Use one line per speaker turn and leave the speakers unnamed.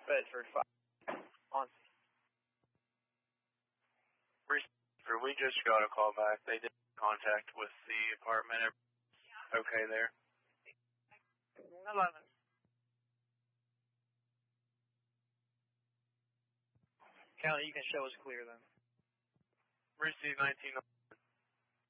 Bedford 5. On.
We just got a call back. They did contact with the apartment. Okay there.
11. County, you can show us clear then.
Receive 19.